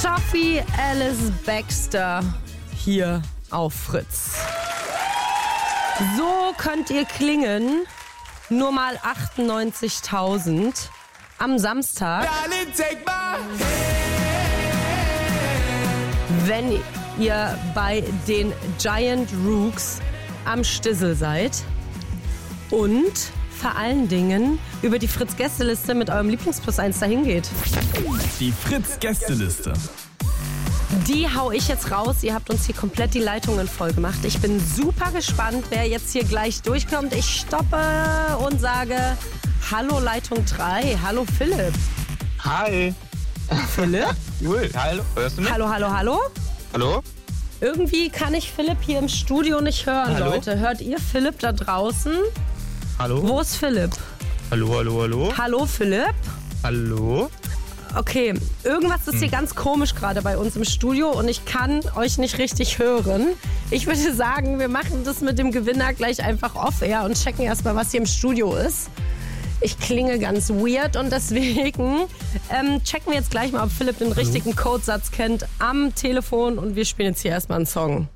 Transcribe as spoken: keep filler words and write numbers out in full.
Sophie Alice Baxter hier auf Fritz. So könnt ihr klingen, nur mal achtundneunzigtausend am Samstag. Wenn ihr bei den Giant Rooks am Stissel seid und vor allen Dingen über die Fritz-Gästeliste mit eurem Lieblings-Plus eins dahin geht. Die Fritz-Gästeliste. Die hau ich jetzt raus. Ihr habt uns hier komplett die Leitungen voll gemacht. Ich bin super gespannt, wer jetzt hier gleich durchkommt. Ich stoppe und sage Hallo Leitung drei. Hallo Philipp. Hi. Philipp? Cool. Hallo. Hörst du mich? Hallo, hallo, hallo. Hallo? Irgendwie kann ich Philipp hier im Studio nicht hören, Hallo? Leute. Hört ihr Philipp da draußen? Hallo? Wo ist Philipp? Hallo, hallo, hallo? Hallo Philipp? Hallo? Okay, irgendwas ist hier ganz komisch gerade bei uns im Studio und ich kann euch nicht richtig hören. Ich würde sagen, wir machen das mit dem Gewinner gleich einfach off-air und checken erstmal, was hier im Studio ist. Ich klinge ganz weird und deswegen ähm, checken wir jetzt gleich mal, ob Philipp den richtigen Codesatz kennt am Telefon und wir spielen jetzt hier erstmal einen Song.